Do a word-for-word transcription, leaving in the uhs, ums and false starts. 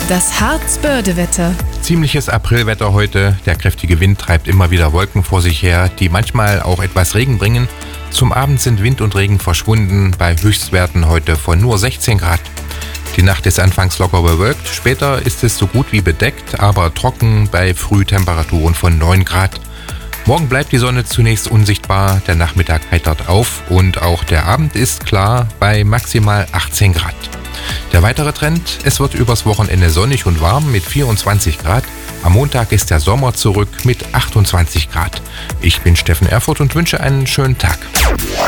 Das Harz-Börde-Wetter. Ziemliches Aprilwetter heute. Der kräftige Wind treibt immer wieder Wolken vor sich her, die manchmal auch etwas Regen bringen. Zum Abend sind Wind und Regen verschwunden, bei Höchstwerten heute von nur sechzehn Grad. Die Nacht ist anfangs locker bewölkt, später ist es so gut wie bedeckt, aber trocken bei Frühtemperaturen von neun Grad. Morgen bleibt die Sonne zunächst unsichtbar, der Nachmittag heitert auf und auch der Abend ist klar bei maximal achtzehn Grad. Der weitere Trend: Es wird übers Wochenende sonnig und warm mit vierundzwanzig Grad. Am Montag ist der Sommer zurück mit achtundzwanzig Grad. Ich bin Steffen Erfurt und wünsche einen schönen Tag.